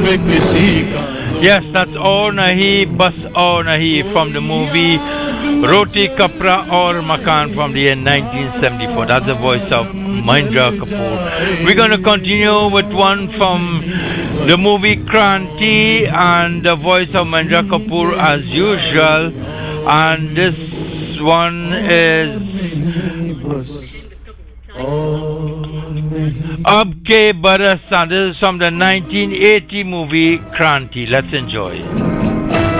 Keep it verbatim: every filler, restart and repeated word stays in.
Yes, that's O Nahi Bas O Nahi from the movie Roti Kapra Aur Makan from the year nineteen seventy-four. That's the voice of Mahendra Kapoor. We're going to continue with one from the movie Kranti and the voice of Mahendra Kapoor as usual. And this one is Ab Ke Baras. This is from the nineteen eighty movie Kranti. Let's enjoy.